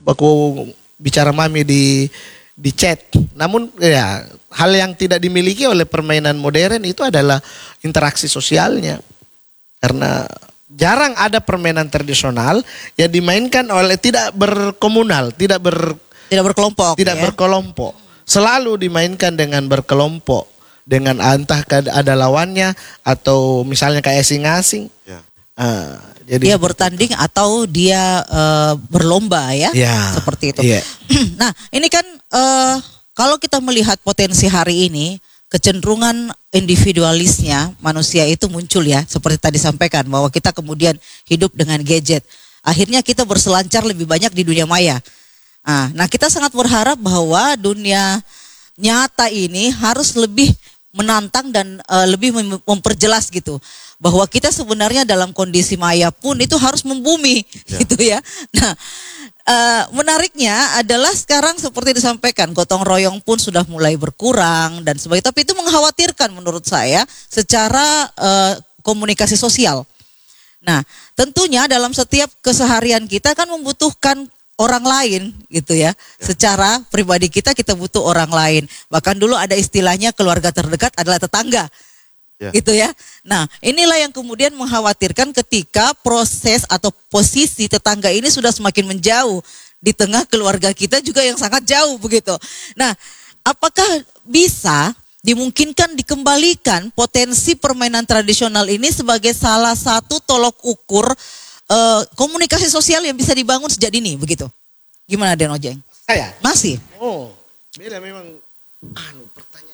aku bicara mami di chat. Namun ya hal yang tidak dimiliki oleh permainan modern itu adalah interaksi sosialnya. Karena jarang ada permainan tradisional yang dimainkan oleh tidak berkomunal, tidak berkelompok. tidak berkelompok. Selalu dimainkan dengan berkelompok, dengan entah ada lawannya atau misalnya kayak asing-asing. Ya. Jadi Dia bertanding atau dia berlomba ya, seperti itu. Iya. Nah ini kan kalau kita melihat potensi hari ini, kecenderungan individualisnya manusia itu muncul ya, seperti tadi sampaikan bahwa kita kemudian hidup dengan gadget. Akhirnya kita berselancar lebih banyak di dunia maya. Nah kita sangat berharap bahwa dunia nyata ini harus lebih menantang dan lebih memperjelas gitu. Bahwa kita sebenarnya dalam kondisi maya pun itu harus membumi gitu ya. Nah menariknya adalah sekarang seperti disampaikan gotong royong pun sudah mulai berkurang dan sebagainya. Tapi itu mengkhawatirkan menurut saya secara komunikasi sosial. Nah tentunya dalam setiap keseharian kita kan membutuhkan orang lain gitu ya. Secara pribadi kita butuh orang lain. Bahkan dulu ada istilahnya keluarga terdekat adalah tetangga. Gitu ya. Nah inilah yang kemudian mengkhawatirkan ketika proses atau posisi tetangga ini sudah semakin menjauh. Di tengah keluarga kita juga yang sangat jauh begitu. Nah apakah bisa dimungkinkan dikembalikan potensi permainan tradisional ini sebagai salah satu tolok ukur komunikasi sosial yang bisa dibangun sejak dini begitu? Gimana Den Ojeng? Saya? Masih? Oh beda memang pertanyaannya.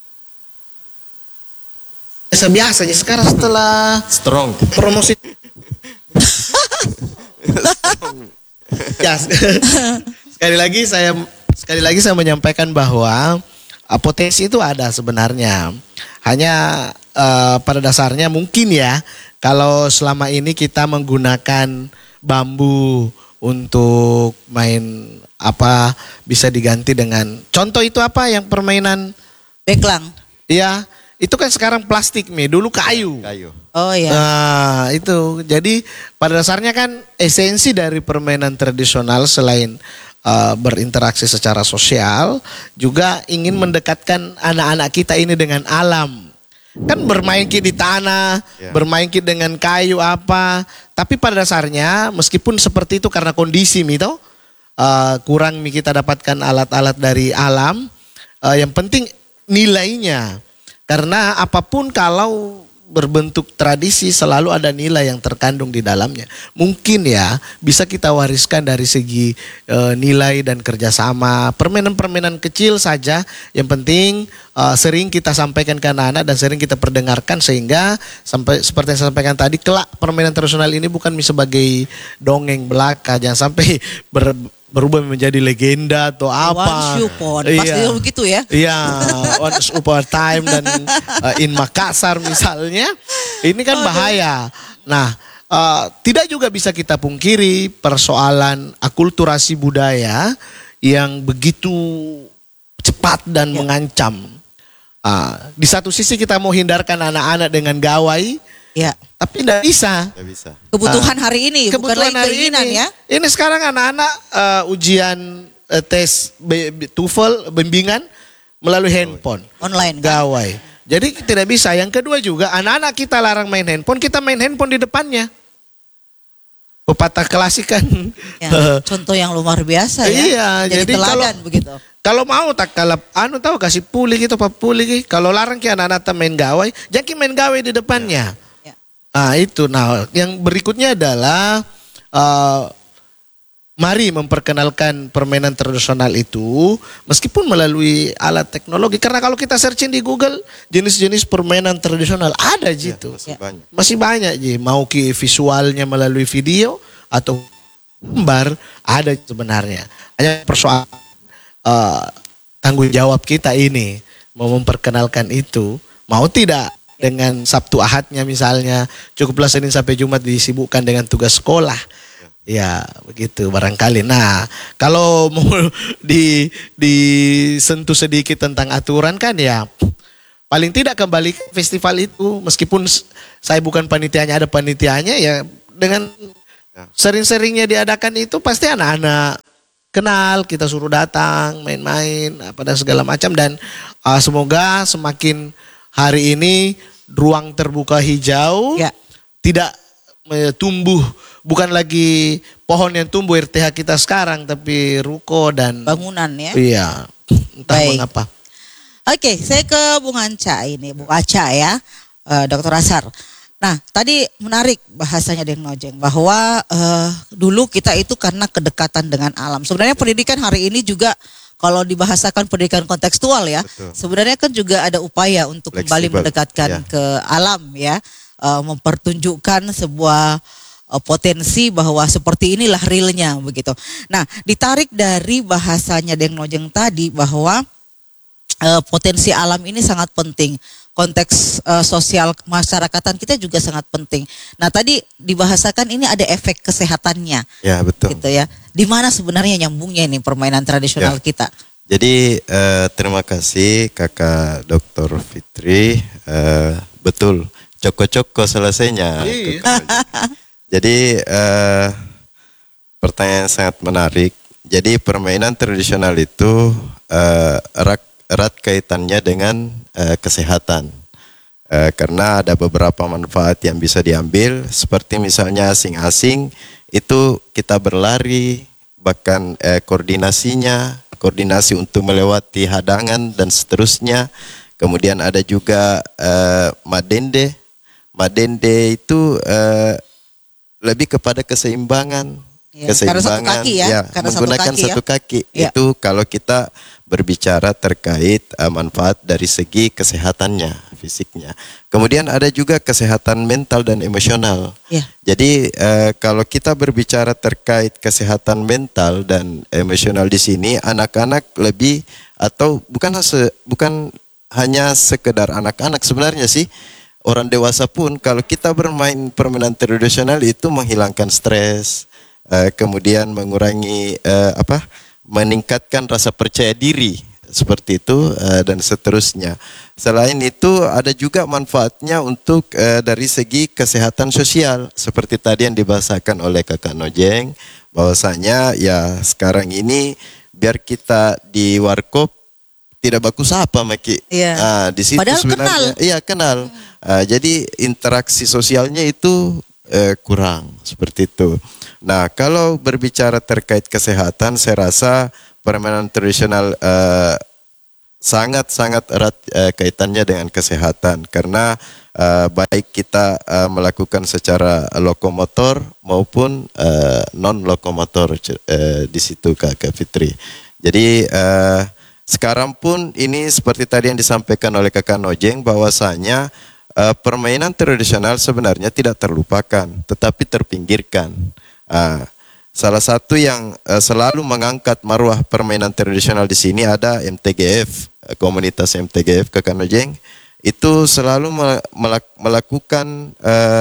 Biasa aja sekarang setelah Strong. promosi. Ya, sekali lagi saya menyampaikan bahwa potensi itu ada sebenarnya. Hanya pada dasarnya mungkin ya kalau selama ini kita menggunakan bambu untuk main bisa diganti dengan contoh itu yang permainan Beklang. Iya. Itu kan sekarang plastik dulu kayu. Oh iya. Nah itu jadi pada dasarnya kan esensi dari permainan tradisional selain berinteraksi secara sosial juga ingin mendekatkan anak-anak kita ini dengan alam. Kan bermain di tanah, bermain dengan kayu tapi pada dasarnya meskipun seperti itu karena kondisi kurang kita dapatkan alat-alat dari alam, yang penting nilainya. Karena apapun kalau berbentuk tradisi selalu ada nilai yang terkandung di dalamnya. Mungkin ya bisa kita wariskan dari segi nilai dan kerjasama. Permainan-permainan kecil saja yang penting sering kita sampaikan ke anak-anak dan sering kita perdengarkan sehingga sampai seperti yang saya sampaikan tadi kelak permainan tradisional ini bukan sebagai dongeng belaka. Jangan sampai berubah menjadi legenda atau apa. Once upon, pasti begitu ya. Iya, once upon a time dan in Makassar misalnya. Ini kan bahaya. Nah, tidak juga bisa kita pungkiri persoalan akulturasi budaya yang begitu cepat dan mengancam. Di satu sisi kita mau hindarkan anak-anak dengan gawai. Ya. Tapi tidak bisa. Kebutuhan hari ini, bukan lagi keinginan ya. Ini sekarang anak-anak ujian tes TOEFL bimbingan melalui handphone. Online. Gawai. Jadi tidak bisa. Yang kedua juga anak-anak kita larang main handphone, kita main handphone di depannya. Pepatah klasik kan. Ya, contoh yang luar biasa ya. Iya, jadi teladan begitu. Kalau mau tak kalau tahu kasih pulih gitu, pulih. Kalau larang ki anak-anak main gawai, jangan main gawai di depannya. Itu. Nah, yang berikutnya adalah mari memperkenalkan permainan tradisional itu meskipun melalui alat teknologi. Karena kalau kita searching di Google jenis-jenis permainan tradisional ada gitu. Masih banyak ji. Mau ki visualnya melalui video atau gambar ada sebenarnya. Hanya persoalan tanggung jawab kita ini mau memperkenalkan itu, mau tidak. Dengan Sabtu Ahadnya misalnya, cukuplah Senin sampai Jumat disibukkan dengan tugas sekolah. Ya begitu barangkali. Nah kalau mau disentuh sedikit tentang aturan kan ya paling tidak kembali ke festival itu. Meskipun saya bukan panitianya, ada panitianya ya dengan sering-seringnya diadakan itu pasti anak-anak kenal, kita suruh datang, main-main, apa dan segala macam. Dan semoga semakin hari ini ruang terbuka hijau Ya. tidak tumbuh, bukan lagi pohon yang tumbuh RTH kita sekarang, tapi ruko dan Bangunan ya. iya, entah Baik. mengapa. Oke, saya ke Bung Anca ini, Bung Aca ya, Dr. Asar. Nah, tadi menarik bahasanya Deng Nojeng bahwa dulu kita itu karena kedekatan dengan alam. Sebenarnya pendidikan hari ini juga kalau dibahasakan pendidikan kontekstual ya, Betul. sebenarnya kan juga ada upaya untuk kembali Fleksibel, mendekatkan ya. ke alam ya, mempertunjukkan sebuah potensi bahwa seperti inilah realnya begitu. Nah, ditarik dari bahasanya Deng Nojeng tadi bahwa potensi alam ini sangat penting. Konteks sosial kemasyarakatan kita juga sangat penting. Nah, tadi dibahasakan ini ada efek kesehatannya. Ya, betul. Gitu ya. Di mana sebenarnya nyambungnya ini permainan tradisional Ya. kita? Jadi terima kasih Kakak Dr. Fitri. Betul, coko-coko selesainya. Iya. Jadi pertanyaan sangat menarik. Jadi permainan tradisional itu erat kaitannya dengan kesehatan. Karena ada beberapa manfaat yang bisa diambil, seperti misalnya asing-asing itu kita berlari, bahkan koordinasi untuk melewati hadangan dan seterusnya. Kemudian ada juga madende. Madende itu lebih kepada keseimbangan. Ya, karena satu kaki ya, karena satu menggunakan kaki ya. satu kaki. Ya. Itu kalau kita berbicara terkait manfaat dari segi kesehatannya, fisiknya. Kemudian ada juga kesehatan mental dan emosional. Ya. Jadi kalau kita berbicara terkait kesehatan mental dan emosional di sini, anak-anak lebih atau bukan hanya sekedar anak-anak sebenarnya sih, orang dewasa pun kalau kita bermain permainan tradisional itu menghilangkan stres, kemudian mengurangi meningkatkan rasa percaya diri seperti itu dan seterusnya. Selain itu ada juga manfaatnya untuk dari segi kesehatan sosial seperti tadi yang dibahasakan oleh Kakak Nojeng, bahwasanya ya sekarang ini biar kita di warkop tidak baku sapa Maki. Iya. Di situ Padahal sebenarnya kenal. iya kenal. Jadi interaksi sosialnya itu kurang seperti itu. Nah, kalau berbicara terkait kesehatan, saya rasa permainan tradisional sangat-sangat erat kaitannya dengan kesehatan karena baik kita melakukan secara lokomotor maupun non lokomotor di situ Kak Fitri. Jadi sekarang pun ini seperti tadi yang disampaikan oleh Kakak Nojeng bahwasanya permainan tradisional sebenarnya tidak terlupakan, tetapi terpinggirkan. Salah satu yang selalu mengangkat marwah permainan tradisional di sini ada MTGF, komunitas MTGF Kakak Nojeng. Itu selalu melakukan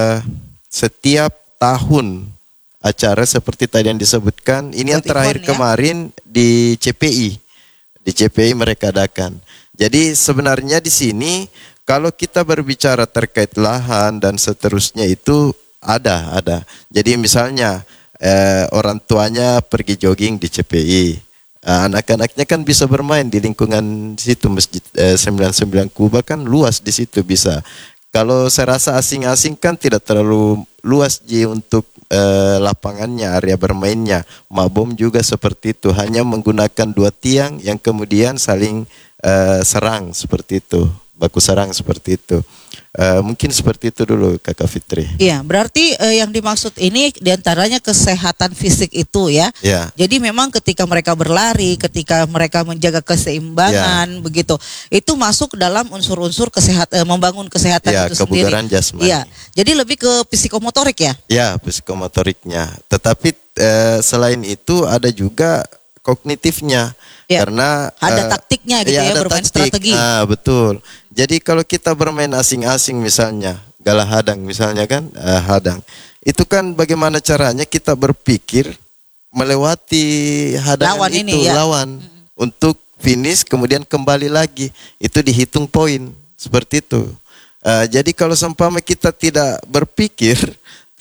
setiap tahun acara seperti tadi yang disebutkan. Ini yang terakhir event, ya? kemarin di CPI. Di CPI mereka adakan. Jadi sebenarnya di sini kalau kita berbicara terkait lahan dan seterusnya itu ada. Jadi misalnya orang tuanya pergi jogging di CPI, anak-anaknya kan bisa bermain di lingkungan situ Masjid 99 Kuba kan luas di situ bisa. Kalau saya rasa asing-asing kan tidak terlalu luas untuk lapangannya, area bermainnya. Mabom juga seperti itu, hanya menggunakan 2 tiang yang kemudian saling serang seperti itu, baku serang seperti itu. Mungkin seperti itu dulu Kakak Fitri. Iya, berarti yang dimaksud ini diantaranya kesehatan fisik itu ya. Ya. Jadi memang ketika mereka berlari, ketika mereka menjaga keseimbangan begitu, itu masuk dalam unsur-unsur kesehatan, membangun kesehatan Ya, itu sendiri. kebugaran jasmani. Iya, jadi lebih ke psikomotorik ya. Ya, psikomotoriknya. Tetapi selain itu ada juga kognitifnya. Ya, Karena ada taktiknya gitu ya, ada bermain taktik. strategi. Betul. Jadi kalau kita bermain asing-asing misalnya, galah hadang misalnya kan, hadang. Itu kan bagaimana caranya kita berpikir melewati hadangan Lawan itu, ini, ya. lawan untuk finish kemudian kembali lagi. Itu dihitung poin seperti itu. Jadi kalau seumpama kita tidak berpikir,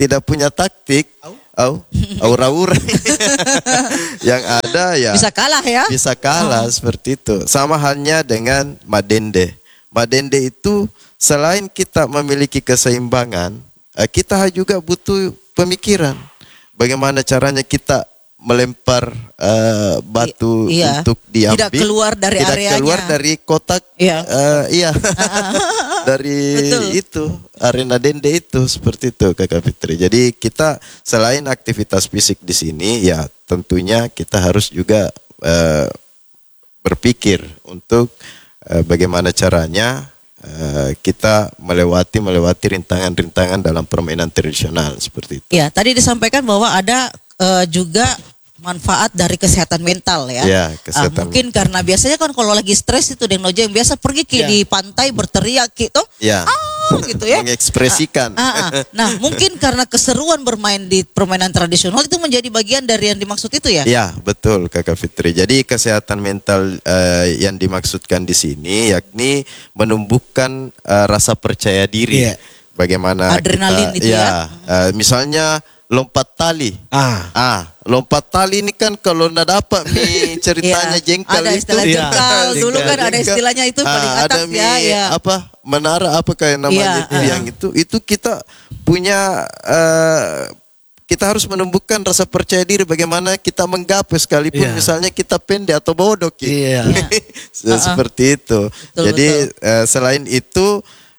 tidak punya taktik, aura-aura yang ada ya Bisa kalah ya. bisa kalah seperti itu. Sama halnya dengan Madende. Madende itu selain kita memiliki keseimbangan, kita juga butuh pemikiran. Bagaimana caranya kita melempar batu Iya. untuk diambil, Tidak keluar dari tidak areanya. keluar dari kotak, Iya. iya, dari Betul. itu arena dende itu seperti itu Kakak Fitri. Jadi kita selain aktivitas fisik di sini, ya tentunya kita harus juga berpikir untuk bagaimana caranya kita melewati rintangan-rintangan dalam permainan tradisional seperti itu. Ya, tadi disampaikan bahwa ada juga manfaat dari kesehatan mental ya. Ya, kesehatan mungkin karena biasanya kan kalau lagi stres itu Deng Nojo yang biasa pergi di pantai berteriak gitu. Ya. Gitu ya. Mengekspresikan. Nah, mungkin karena keseruan bermain di permainan tradisional itu menjadi bagian dari yang dimaksud itu ya? Ya, betul Kakak Fitri. Jadi kesehatan mental yang dimaksudkan di sini yakni menumbuhkan rasa percaya diri. Iya. Bagaimana Adrenalin kita, itu ya. Misalnya lompat tali. Lompat tali ini kan kalau nggak dapat nih ceritanya Iya. jengkal Ada itu. istilah jengkal. Dulu kan ada Jengkal. istilahnya itu paling atas ada ya. Ya. apa menara apa kayak namanya Iya, yang itu kita punya kita harus menumbuhkan rasa percaya diri bagaimana kita menggapai sekalipun Iya. misalnya kita pendek atau bodoh gitu. Iya. Seperti itu. Betul, Jadi selain itu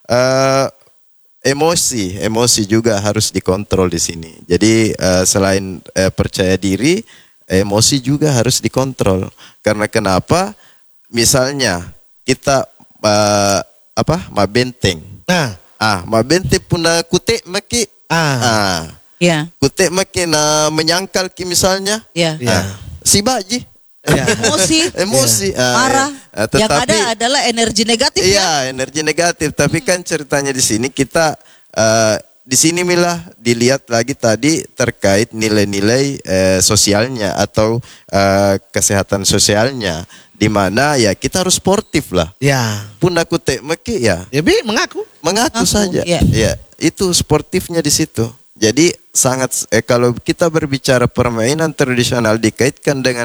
emosi juga harus dikontrol di sini. Jadi selain percaya diri, emosi juga harus dikontrol. Karena kenapa? Misalnya kita mabenteng. Mabenteng puna kutek maki. Ya. Kutek maki na menyangkal ki misalnya. Ya. Si baji. Emosi, marah. Yang ada adalah energi negatif ya. Iya, energi negatif. Tapi kan ceritanya di sini kita di sini Mila dilihat lagi tadi terkait nilai-nilai sosialnya atau kesehatan sosialnya, di mana ya kita harus sportif lah. Ya. Pun aku meki ya. Ya mengaku Saja. ya. Ya, itu sportifnya di situ. Jadi sangat kalau kita berbicara permainan tradisional dikaitkan dengan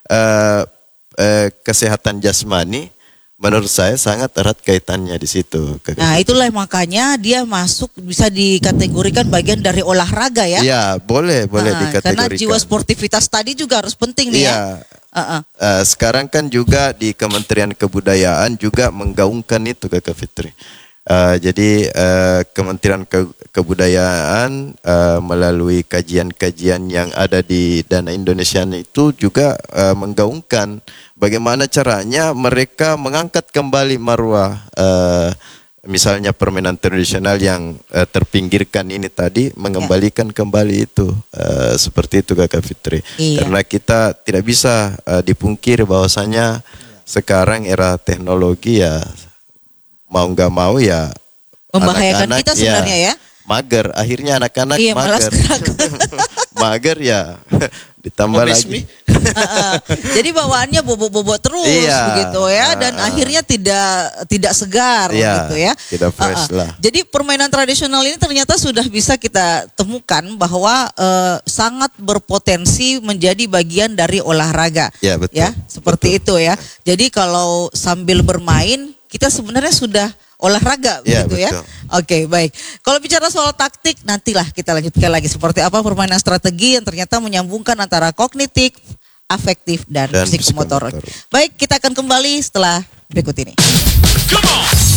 kesehatan jasmani, menurut saya sangat erat kaitannya di situ. Nah, itulah makanya dia masuk bisa dikategorikan bagian dari olahraga ya. Iya, boleh dikategorikan. Karena jiwa sportivitas tadi juga harus penting nih ya. Sekarang kan juga di Kementerian Kebudayaan juga menggaungkan itu Kakak Fitri. Jadi Kementerian Kebudayaan melalui kajian-kajian yang ada di Dana Indonesia itu juga menggaungkan bagaimana caranya mereka mengangkat kembali marwah misalnya permainan tradisional yang terpinggirkan ini tadi, mengembalikan kembali itu seperti itu Kakak Fitri. Iya. Karena kita tidak bisa dipungkiri bahwasanya sekarang era teknologi ya mau nggak mau ya Membahayakan anak-anak kita sebenarnya ya. mager, akhirnya anak-anak Iya, malas mager. gerak. Mager ya ditambah Obes lagi. mi. Jadi bawaannya bobok-bobok terus Iya. begitu ya, dan akhirnya tidak segar Iya, gitu ya. tidak fresh lah. Jadi permainan tradisional ini ternyata sudah bisa kita temukan bahwa sangat berpotensi menjadi bagian dari olahraga. Ya, betul. Ya, seperti itu ya. Jadi kalau sambil bermain kita sebenarnya sudah olahraga Ya, begitu ya. betul. Oke, baik. Kalau bicara soal taktik, nantilah kita lanjutkan lagi seperti apa permainan strategi yang ternyata menyambungkan antara kognitif, afektif dan psikomotor. psikomotor. Baik, kita akan kembali setelah berikut ini. Come on.